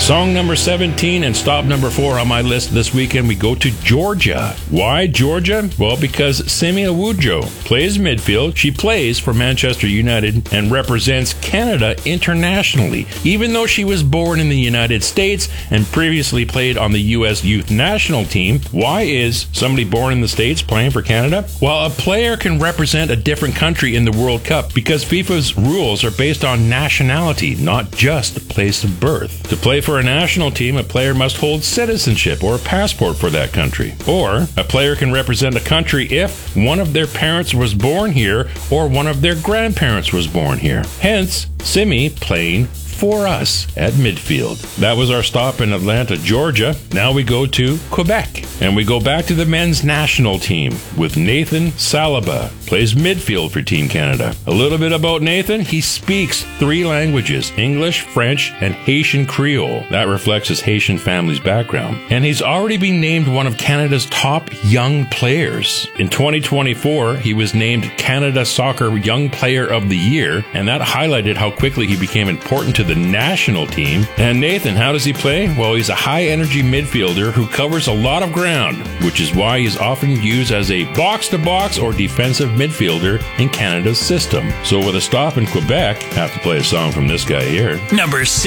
Song number 17 and stop number 4 on my list this weekend, we go to Georgia. Why Georgia? Well, because Simi Awujo plays midfield. She plays for Manchester United and represents Canada internationally. Even though she was born in the United States and previously played on the U.S. youth national team, why is somebody born in the States playing for Canada? Well, a player can represent a different country in the World Cup because FIFA's rules are based on nationality, not just place of birth. To play for a national team, a player must hold citizenship or a passport for that country. Or a player can represent a country if one of their parents was born here or one of their grandparents was born here. Hence, Simi playing for us at midfield. That was our stop in Atlanta, Georgia. Now we go to Quebec. And we go back to the men's national team with Nathan Saliba. Plays midfield for Team Canada. A little bit about Nathan. He speaks 3 languages, English, French, and Haitian Creole. That reflects his Haitian family's background. And he's already been named one of Canada's top young players. In 2024, he was named Canada Soccer Young Player of the Year, and that highlighted how quickly he became important to the national team. And Nathan, how does he play? Well, he's a high-energy midfielder who covers a lot of ground, which is why he's often used as a box-to-box or defensive midfielder in Canada's system. So with a stop in Quebec, have to play a song from this guy here. Number 6.